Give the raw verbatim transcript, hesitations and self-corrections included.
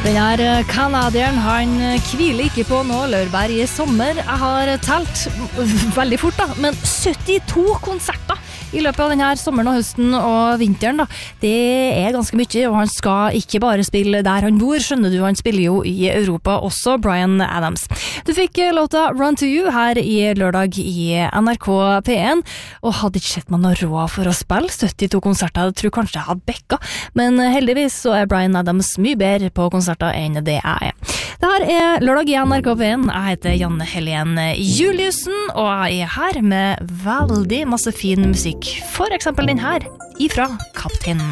Den her kanadieren, han kviler ikke på nå Løvberg i sommer. Jeg har telt veldig fort da, men syttito konserter i løpet av denne sommeren og høsten og vinteren da. Det er ganske mye, og han skal ikke bare spille der han bor, skjønner du, han spiller jo i Europa også, Bryan Adams. Du fikk låta Run to You her i lørdag i N R K P en, og hadde ikke sett meg noe råd for å spille syttito konserter, jeg tror kanskje jeg hadde bekka, men heldigvis så er Bryan Adams mye bedre på konserter enn det jeg er. Det her er lørdag i N R K P en, jeg heter Janne Helene Juliussen, og jeg er her med veldig masse fin musikk, for eksempel den her, ifra Kaptein.